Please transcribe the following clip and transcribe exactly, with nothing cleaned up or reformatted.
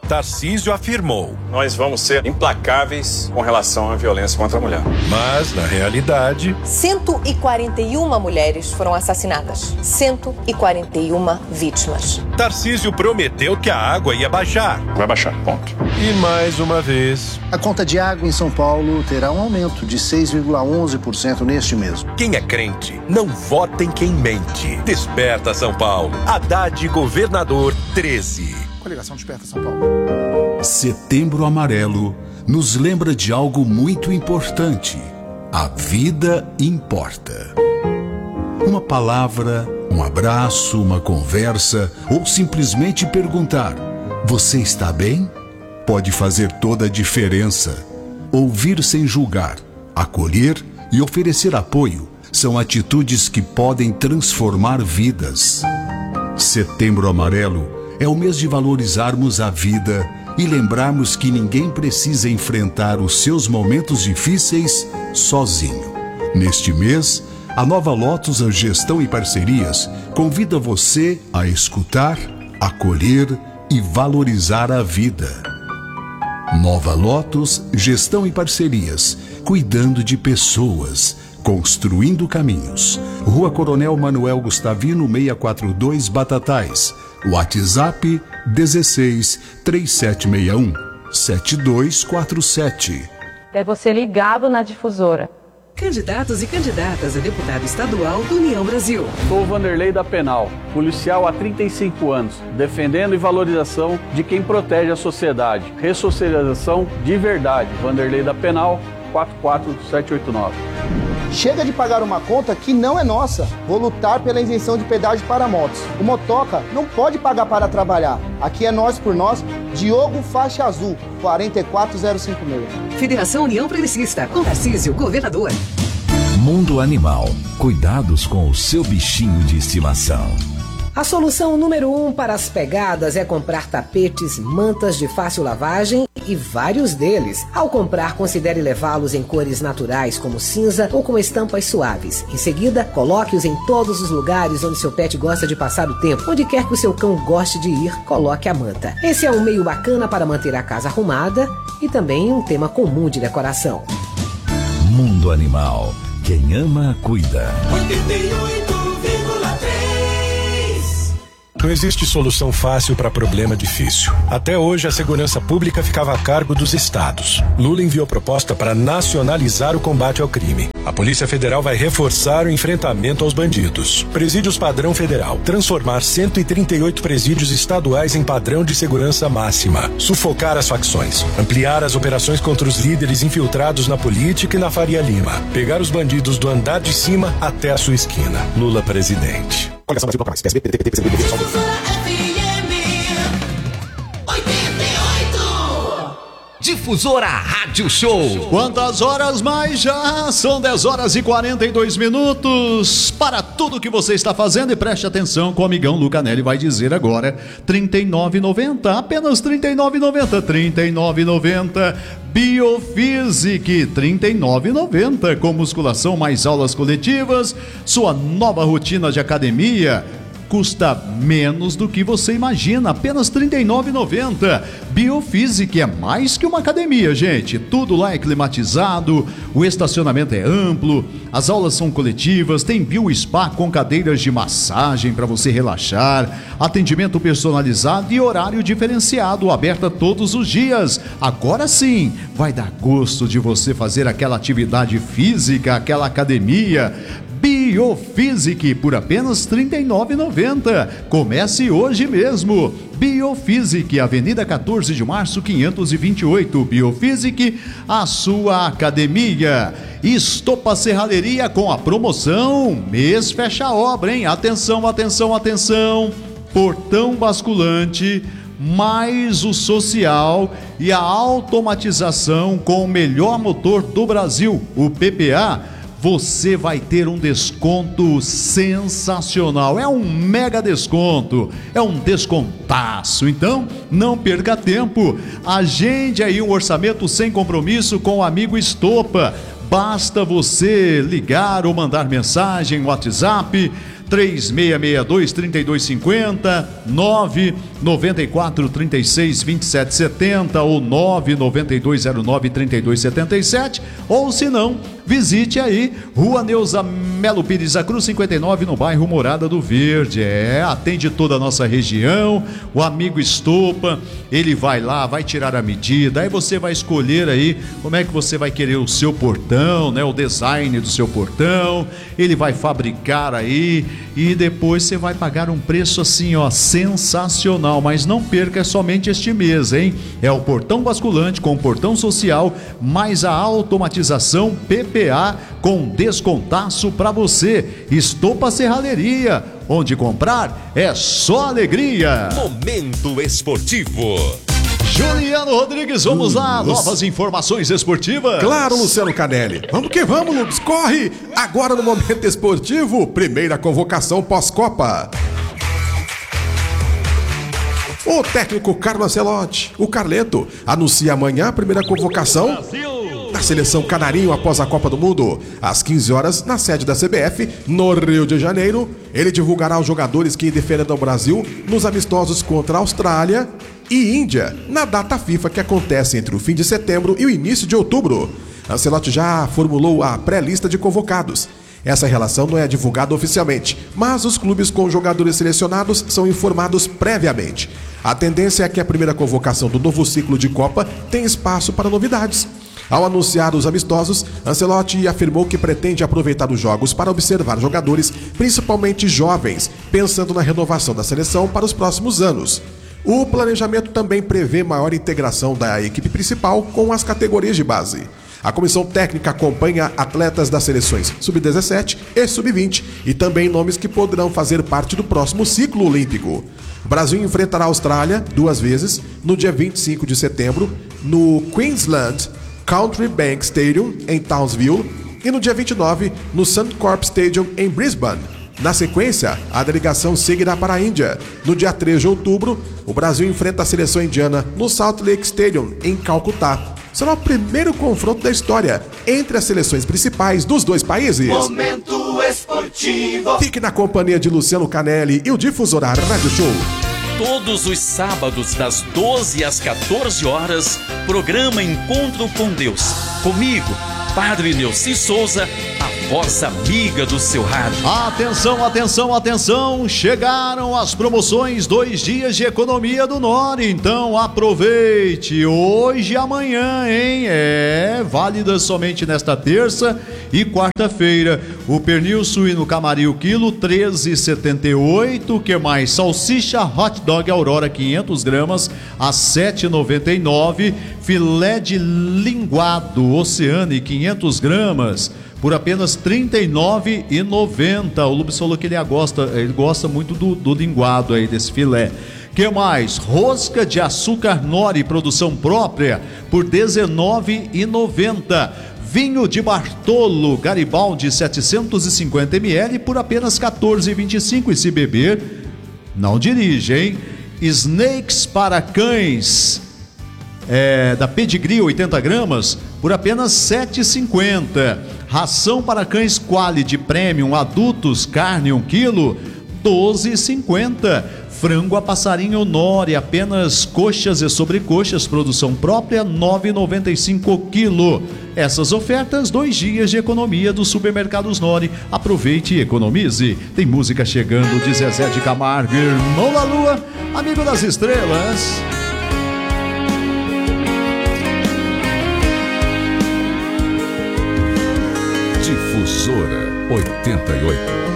Tarcísio afirmou: nós vamos ser implacáveis com relação à violência contra a mulher. Mas, na realidade, cento e quarenta e uma mulheres foram assassinadas. cento e quarenta e uma vítimas. Tarcísio prometeu que a água ia baixar. Vai baixar, ponto. E mais uma vez, a conta de água em São Paulo terá um aumento de seis vírgula onze por cento neste mês. Quem é crente, não vota em quem mente. Desperta São Paulo. Haddad, governador treze. Coligação Desperta São Paulo. Setembro Amarelo nos lembra de algo muito importante. A vida importa. Uma palavra, um abraço, uma conversa ou simplesmente perguntar: você está bem? Pode fazer toda a diferença. Ouvir sem julgar, acolher e oferecer apoio são atitudes que podem transformar vidas. Setembro Amarelo é o mês de valorizarmos a vida e lembrarmos que ninguém precisa enfrentar os seus momentos difíceis sozinho. Neste mês, a Nova Lotus Gestão e Parcerias convida você a escutar, acolher e valorizar a vida. Nova Lotus Gestão e Parcerias, cuidando de pessoas, construindo caminhos. Rua Coronel Manuel Gustavino seiscentos e quarenta e dois, Batatais. WhatsApp dezesseis, três sete seis um, sete dois quatro sete. É você ligado na difusora. Candidatos e candidatas a deputado estadual do União Brasil. Sou Vanderlei da Penal, policial há trinta e cinco anos, defendendo e valorização de quem protege a sociedade. Ressocialização de verdade. Vanderlei da Penal, quatro quatro sete oito nove. Chega de pagar uma conta que não é nossa. Vou lutar pela isenção de pedágio para motos. O motoca não pode pagar para trabalhar. Aqui é nós por nós. Diogo Faixa Azul, quatro quatro zero cinco seis. Federação União Progressista, com Tarcísio, governador. Mundo Animal. Cuidados com o seu bichinho de estimação. A solução número um para as pegadas é comprar tapetes, mantas de fácil lavagem e vários deles. Ao comprar, considere levá-los em cores naturais, como cinza ou com estampas suaves. Em seguida, coloque-os em todos os lugares onde seu pet gosta de passar o tempo. Onde quer que o seu cão goste de ir, coloque a manta. Esse é um meio bacana para manter a casa arrumada e também um tema comum de decoração. Mundo Animal. Quem ama, cuida. oitenta e oito vírgula três. Não existe solução fácil para problema difícil. Até hoje, a segurança pública ficava a cargo dos estados. Lula enviou proposta para nacionalizar o combate ao crime. A Polícia Federal vai reforçar o enfrentamento aos bandidos. Presídios padrão federal. Transformar cento e trinta e oito presídios estaduais em padrão de segurança máxima. Sufocar as facções. Ampliar as operações contra os líderes infiltrados na política e na Faria Lima. Pegar os bandidos do andar de cima até a sua esquina. Lula presidente. Coligação Brasil Locais, P S B, P T, P T, P C B, Difusora Rádio Show. Quantas horas mais já? São dez horas e quarenta e dois minutos. Para tudo que você está fazendo, e preste atenção que o amigão Lucanelli vai dizer agora. trinta e nove reais e noventa centavos, apenas trinta e nove reais e noventa centavos, trinta e nove reais e noventa centavos. Biofisic, trinta e nove reais e noventa centavos, com musculação mais aulas coletivas. Sua nova rotina de academia custa menos do que você imagina, apenas trinta e nove reais e noventa centavos. Biofisic é mais que uma academia, gente. Tudo lá é climatizado, o estacionamento é amplo, as aulas são coletivas, tem Biospa com cadeiras de massagem para você relaxar, atendimento personalizado e horário diferenciado, aberta todos os dias. Agora sim, vai dar gosto de você fazer aquela atividade física, aquela academia. Biofisic por apenas trinta e nove reais e noventa centavos. Comece hoje mesmo. Biofisic, Avenida quatorze de março, quinhentos e vinte e oito. Biofisic, a sua academia. Estopa Serralheria com a promoção mês fecha a obra, hein? Atenção, atenção, atenção. Portão basculante, mais o social e a automatização com o melhor motor do Brasil, o P P A. Você vai ter um desconto sensacional, é um mega desconto, é um descontaço, então não perca tempo, agende aí um orçamento sem compromisso com o amigo Estopa, basta você ligar ou mandar mensagem no WhatsApp três seis seis dois, três dois cinco zero, nove nove quatro, três seis, vinte e sete setenta ou nove nove dois zero nove, três dois sete sete, ou se não, visite aí Rua Neuza Melo Pires da Cruz cinquenta e nove, no bairro Morada do Verde. É, atende toda a nossa região. O amigo Estopa, ele vai lá, vai tirar a medida, aí você vai escolher aí como é que você vai querer o seu portão, né, o design do seu portão. Ele vai fabricar aí e depois você vai pagar um preço assim, ó, sensacional. Mas não perca, é somente este mês, hein? É o portão basculante com portão social, mais a automatização P P A com descontaço para você. Estopa Serralheria, onde comprar é só alegria. Momento esportivo. Juliano Rodrigues, vamos Hum, lá, Luz... novas informações esportivas. Claro, Luciano Canelli. Vamos que vamos, Lubes, corre! Agora no Momento Esportivo, primeira convocação pós-Copa. O técnico Carlo Ancelotti, o Carleto, anuncia amanhã a primeira convocação Brasil. Da seleção canarinho após a Copa do Mundo. Às quinze horas, na sede da C B F, no Rio de Janeiro, ele divulgará os jogadores que defendem o Brasil nos amistosos contra a Austrália e Índia, na data FIFA que acontece entre o fim de setembro e o início de outubro. Ancelotti já formulou a pré-lista de convocados. Essa relação não é divulgada oficialmente, mas os clubes com jogadores selecionados são informados previamente. A tendência é que a primeira convocação do novo ciclo de Copa tenha espaço para novidades. Ao anunciar os amistosos, Ancelotti afirmou que pretende aproveitar os jogos para observar jogadores, principalmente jovens, pensando na renovação da seleção para os próximos anos. O planejamento também prevê maior integração da equipe principal com as categorias de base. A comissão técnica acompanha atletas das seleções sub dezessete e sub vinte e também nomes que poderão fazer parte do próximo ciclo olímpico. O Brasil enfrentará a Austrália duas vezes, no dia vinte e cinco de setembro, no Queensland Country Bank Stadium, em Townsville, e no dia vinte e nove, no Suncorp Stadium, em Brisbane. Na sequência, a delegação seguirá para a Índia. No dia três de outubro, o Brasil enfrenta a seleção indiana no Salt Lake Stadium, em Calcutá. Será o primeiro confronto da história entre as seleções principais dos dois países. Momento esportivo. Fique na companhia de Luciano Canelli e o Difusora Rádio Show. Todos os sábados, das doze às quatorze horas, programa Encontro com Deus. Comigo, Padre Neuci Souza, a voz amiga do seu rádio. Atenção, atenção, atenção! Chegaram as promoções dois dias de economia do Nori. Então aproveite hoje e amanhã, hein? É, válida somente nesta terça e quarta-feira. O pernil suíno Camarim quilo treze reais e setenta e oito centavos. Que mais? Salsicha hot dog Aurora quinhentas gramas a sete reais e noventa e nove centavos. Filé de linguado Oceane quinhentas gramas por apenas trinta e nove reais e noventa centavos. O Lubes falou que ele gosta, ele gosta muito do, do linguado aí, desse filé. Que mais? Rosca de açúcar Nori, produção própria, por dezenove reais e noventa centavos. Vinho de Bartolo Garibaldi setecentos e cinquenta mililitros por apenas quatorze reais e vinte e cinco centavos. E se beber, não dirige, hein? Snakes para cães é, da Pedigree oitenta gramas por apenas sete reais e cinquenta centavos. Ração para cães Quality Premium adultos, carne um quilo, doze reais e cinquenta centavos. Frango a passarinho Nori, apenas coxas e sobrecoxas, produção própria, nove reais e noventa e cinco centavos quilo. Essas ofertas, dois dias de economia dos supermercados Nori. Aproveite e economize. Tem música chegando de Zezé de Camargo, Irmão da Lua, amigo das estrelas. Difusora oitenta e oito.